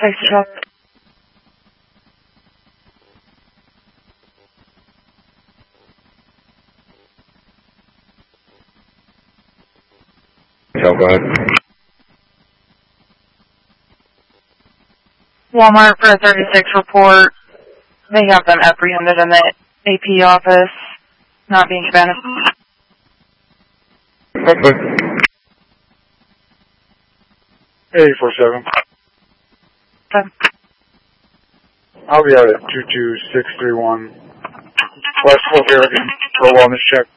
Taxi truck. Go ahead. Walmart for a 36 report. They have them apprehended in the AP office, not being Spanish. Okay. 847. Okay. I'll be out at 22631 West 4th Oregon for a wellness check.